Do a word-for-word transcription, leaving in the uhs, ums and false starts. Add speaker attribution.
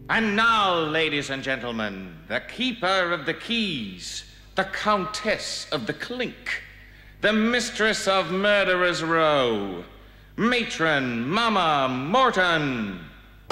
Speaker 1: And now, ladies and gentlemen, the keeper of the keys, the Countess of the Clink, the mistress of Murderer's Row, Matron Mama Morton.